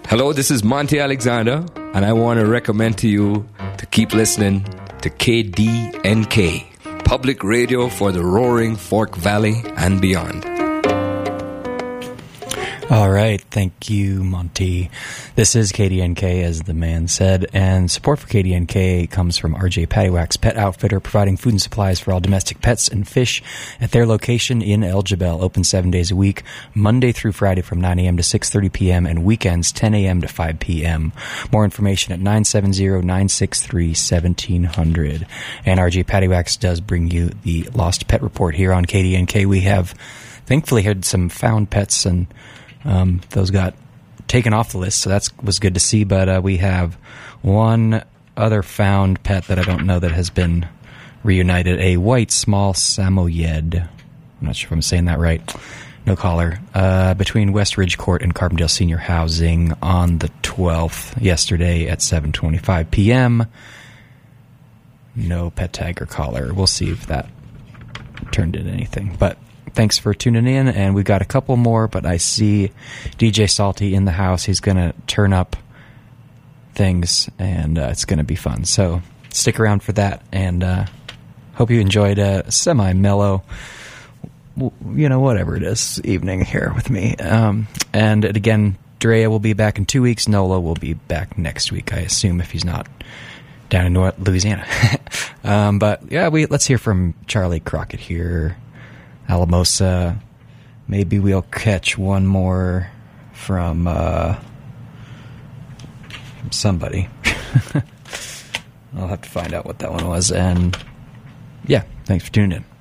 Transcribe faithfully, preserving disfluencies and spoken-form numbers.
Hello, this is Monty Alexander, and I want to recommend to you to keep listening to K D N K, public radio for the Roaring Fork Valley and beyond. All right. Thank you, Monty. This is K D N K, as the man said, and support for K D N K comes from R J Paddywhack's Pet Outfitter, providing food and supplies for all domestic pets and fish at their location in El Jebel, open seven days a week, Monday through Friday from nine a.m. to six thirty p.m. and weekends ten a.m. to five p.m. More information at nine seven zero, nine six three, one seven zero zero. And R J Paddywhacks does bring you the Lost Pet Report here on K D N K. We have thankfully had some found pets, and Um, those got taken off the list, so that was good to see. But uh, we have one other found pet that I don't know that has been reunited, a white small Samoyed. I'm not sure if I'm saying that right. No collar. Uh, between West Ridge Court and Carbondale Senior Housing on the twelfth, yesterday at seven twenty-five p.m. No pet tag or collar. We'll see if that turned into anything. But thanks for tuning in, and we've got a couple more, but I see D J Salty in the house. He's going to turn up things, and uh, it's going to be fun. So stick around for that, and uh, hope you enjoyed a semi-mellow, you know, whatever it is, evening here with me. Um, and again, Drea will be back in two weeks. Nola will be back next week, I assume, if he's not down in North Louisiana. um, but, yeah, we let's hear from Charlie Crockett here. Alamosa. Maybe we'll catch one more from, uh, from somebody. I'll have to find out what that one was. And, yeah, thanks for tuning in.